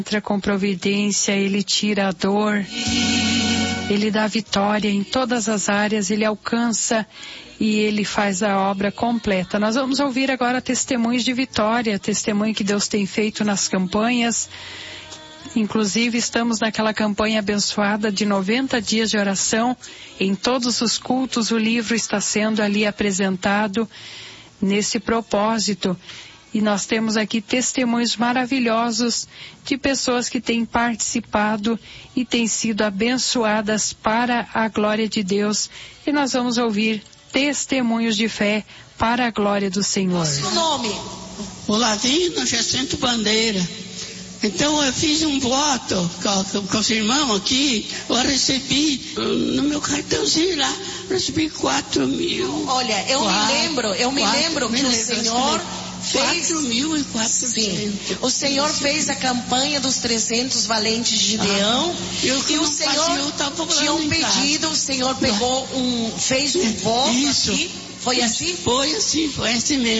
entra com providência, Ele tira a dor, Ele dá vitória em todas as áreas, Ele alcança e Ele faz a obra completa. Nós vamos ouvir agora testemunhos de vitória, testemunho que Deus tem feito nas campanhas. Inclusive estamos naquela campanha abençoada de 90 dias de oração. Em todos os cultos o livro está sendo ali apresentado nesse propósito. E nós temos aqui testemunhos maravilhosos de pessoas que têm participado e têm sido abençoadas para a glória de Deus. E nós vamos ouvir testemunhos de fé para a glória do Senhor. Seu nome? Olavino Jacinto Bandeira. Então eu fiz um voto com os irmãos aqui. Eu recebi no meu cartãozinho lá, recebi 4 mil. Olha, eu me lembro que o Senhor fez 4.400. O Senhor fez a campanha dos 300 valentes de Gideão. E o Senhor tinha um pedido, o Senhor pegou fez um voto aqui. Foi assim? Foi assim mesmo.